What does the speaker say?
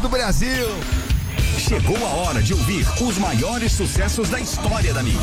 do Brasil. Chegou a hora de ouvir os maiores sucessos da história da mídia.